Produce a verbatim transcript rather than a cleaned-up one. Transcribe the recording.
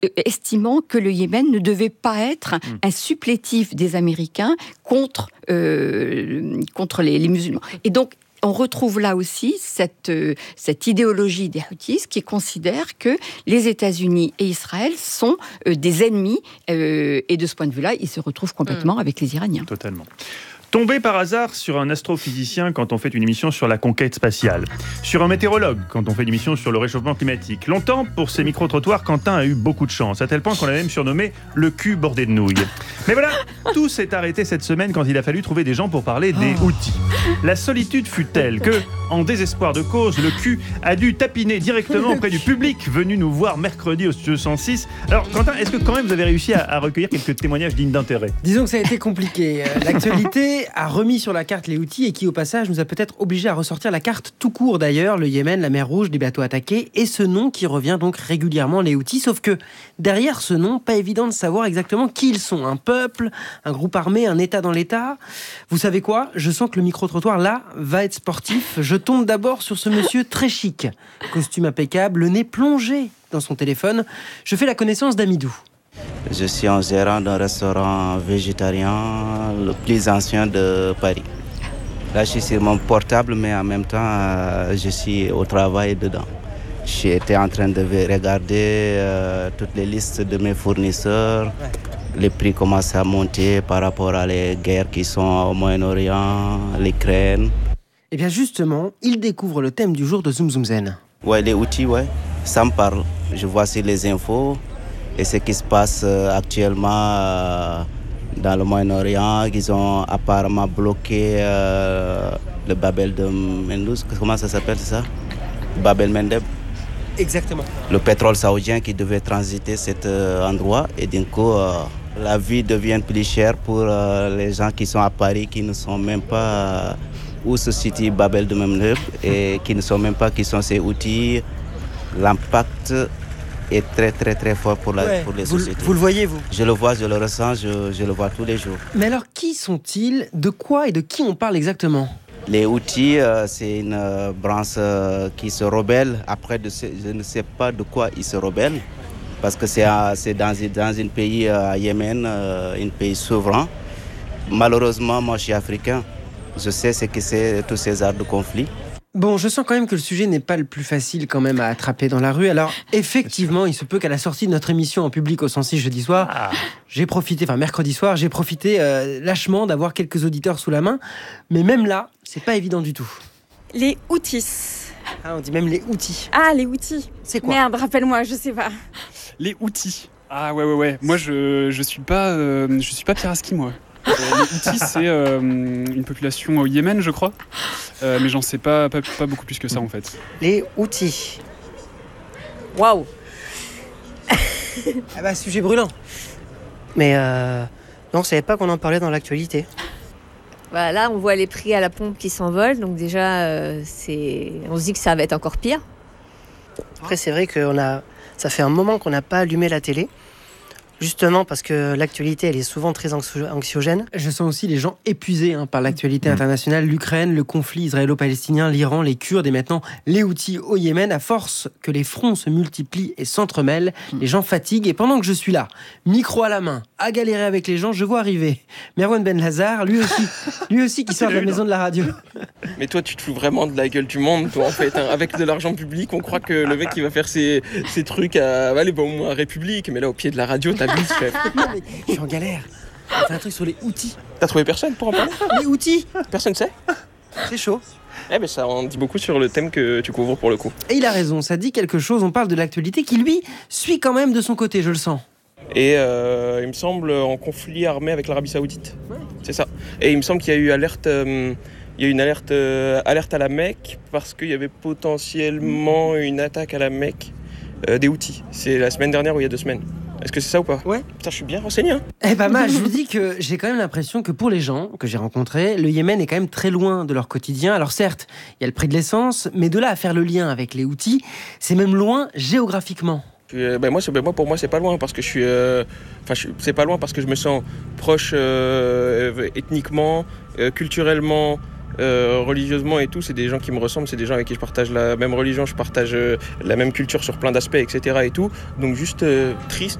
estimant que le Yémen ne devait pas être mmh. un supplétif des Américains contre, euh, contre les, les musulmans. Et donc, on retrouve là aussi cette, euh, cette idéologie des Houthis qui considère que les États-Unis et Israël sont euh, des ennemis, euh, et de ce point de vue-là, ils se retrouvent complètement mmh. avec les Iraniens. Totalement. Tomber par hasard sur un astrophysicien quand on fait une émission sur la conquête spatiale. Sur un météorologue quand on fait une émission sur le réchauffement climatique. Longtemps, pour ces micro-trottoirs, Quentin a eu beaucoup de chance, à tel point qu'on l'a même surnommé le cul bordé de nouilles. Mais voilà, tout s'est arrêté cette semaine quand il a fallu trouver des gens pour parler des Houthis. La solitude fut telle que, en désespoir de cause, le cul a dû tapiner directement auprès du public venu nous voir mercredi au studio cent six. Alors, Quentin, est-ce que quand même vous avez réussi à, à recueillir quelques témoignages dignes d'intérêt ? Disons que ça a été compliqué. L'actualité a remis sur la carte les Houthis et qui, au passage, nous a peut-être obligés à ressortir la carte tout court d'ailleurs, le Yémen, la mer Rouge, des bateaux attaqués, et ce nom qui revient donc régulièrement, les Houthis, sauf que derrière ce nom, pas évident de savoir exactement qui ils sont. Un peuple, un groupe armé, un État dans l'État. Vous savez quoi ? Je sens que le micro-trottoir, là, va être sportif. Je tombe d'abord sur ce monsieur très chic. Costume impeccable, le nez plongé dans son téléphone. Je fais la connaissance d'Amidou. Je suis un gérant d'un restaurant végétarien le plus ancien de Paris. Là, je suis sur mon portable, mais en même temps, euh, je suis au travail dedans. J'étais en train de regarder euh, toutes les listes de mes fournisseurs. Les prix commencent à monter par rapport à les guerres qui sont au Moyen-Orient, l'Ukraine. Et bien justement, il découvre le thème du jour de Zoom Zoom Zen. Ouais, les Houthis, ouais, ça me parle. Je vois sur les infos. Et ce qui se passe actuellement euh, dans le Moyen-Orient, qu'ils ont apparemment bloqué euh, le Babel de Mendeb. Comment ça s'appelle ça ? Babel Mendeb. Exactement. Le pétrole saoudien qui devait transiter cet euh, endroit. Et d'un coup, euh, la vie devient plus chère pour euh, les gens qui sont à Paris, qui ne sont même pas euh, où se situe Babel de Mendeb et qui ne sont même pas qui sont ces Houthis. L'impact est très très très fort pour, la, ouais, pour les vous, sociétés. Vous le voyez, vous ? Je le vois, je le ressens, je, je le vois tous les jours. Mais alors, qui sont-ils ? De quoi et de qui on parle exactement ? Les Houthis, euh, c'est une euh, branche euh, qui se rebelle. Après, de ce, je ne sais pas de quoi ils se rebellent, parce que c'est, euh, c'est dans, dans un pays, euh, Yémen, euh, un pays souverain. Malheureusement, moi, je suis africain. Je sais ce que c'est tous ces arts de conflit. Bon, je sens quand même que le sujet n'est pas le plus facile quand même à attraper dans la rue. Alors, effectivement, il se peut qu'à la sortie de notre émission en public au cent six jeudi soir, ah. j'ai profité, enfin mercredi soir, j'ai profité euh, lâchement d'avoir quelques auditeurs sous la main. Mais même là, c'est pas évident du tout. Les Houthis. Ah, on dit même les Houthis. Ah, les Houthis. C'est quoi ? Merde, rappelle-moi, je sais pas. Les Houthis. Ah ouais, ouais, ouais. Moi, je, je suis pas, euh, je suis pas Pieraski, moi. Euh, les Houthis, c'est euh, une population au Yémen, je crois. Euh, mais j'en sais pas, pas, pas beaucoup plus que ça, en fait. Les Houthis. Waouh. Ah bah, sujet brûlant. Mais euh, non, on savait pas qu'on en parlait dans l'actualité. Bah là, on voit les prix à la pompe qui s'envolent. Donc déjà, euh, c'est... on se dit que ça va être encore pire. Après, c'est vrai que a... ça fait un moment qu'on n'a pas allumé la télé. Justement parce que l'actualité, elle est souvent très anxiogène. Je sens aussi les gens épuisés hein, par l'actualité internationale. L'Ukraine, le conflit israélo-palestinien, l'Iran, les Kurdes et maintenant les Houthis au Yémen. À force que les fronts se multiplient et s'entremêlent, les gens fatiguent. Et pendant que je suis là, micro à la main, à galérer avec les gens, je vois arriver Merwan Ben Lazar, lui aussi, lui aussi qui sort de la maison de la radio. Mais toi, tu te fous vraiment de la gueule du monde, toi, en fait. Hein. Avec de l'argent public, on croit que le mec, il va faire ses, ses trucs à, allez, bon, au moins à République. Mais là, au pied de la radio, t'as chef. Non, mais je suis en galère. On fait un truc sur les Houthis. T'as trouvé personne pour en parler ? Les Houthis ? Personne sait ? C'est chaud. Eh ben ça en dit beaucoup sur le thème que tu couvres pour le coup. Et il a raison, ça dit quelque chose. On parle de l'actualité qui, lui, suit quand même de son côté, je le sens. Et euh, il me semble en conflit armé avec l'Arabie Saoudite. Ouais. C'est ça. Et il me semble qu'il y a eu alerte, euh, il y a eu une alerte, euh, alerte à la Mecque parce qu'il y avait potentiellement une attaque à la Mecque euh, des Houthis. C'est la semaine dernière ou il y a deux semaines. Est-ce que c'est ça ou pas ? Ouais. Putain, je suis bien renseigné. Hein. Eh ben, ma, je vous dis que j'ai quand même l'impression que pour les gens que j'ai rencontrés, le Yémen est quand même très loin de leur quotidien. Alors certes, il y a le prix de l'essence, mais de là à faire le lien avec les Houthis, c'est même loin géographiquement. Euh, ben moi, c'est, ben moi, pour moi, c'est pas loin parce que je suis. Euh, enfin, je, c'est pas loin parce que je me sens proche euh, ethniquement, euh, culturellement Euh, religieusement et tout, c'est des gens qui me ressemblent, c'est des gens avec qui je partage la même religion, je partage euh, la même culture sur plein d'aspects, et cetera. Et tout. Donc juste euh, triste